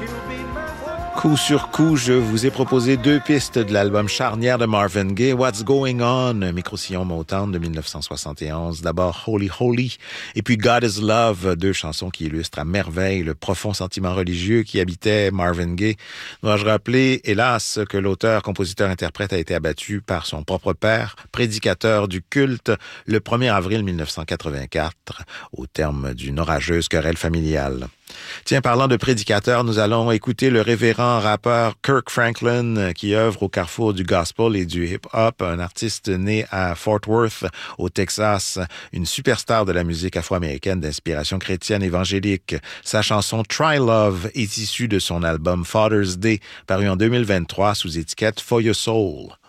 Coup sur coup, je vous ai proposé deux pistes de l'album charnière de Marvin Gaye, What's Going On, micro-sillon Motown de 1971. D'abord Holy Holy et puis God is Love, deux chansons qui illustrent à merveille le profond sentiment religieux qui habitait Marvin Gaye. Dois-je rappeler, hélas, que l'auteur, compositeur, interprète a été abattu par son propre père, prédicateur du culte, le 1er avril 1984, au terme d'une orageuse querelle familiale. Tiens, parlant de prédicateur, nous allons écouter le révérend rappeur Kirk Franklin qui œuvre au carrefour du gospel et du hip-hop, un artiste né à Fort Worth, au Texas, une superstar de la musique afro-américaine d'inspiration chrétienne évangélique. Sa chanson Try Love est issue de son album Father's Day, paru en 2023 sous étiquette For Your Soul.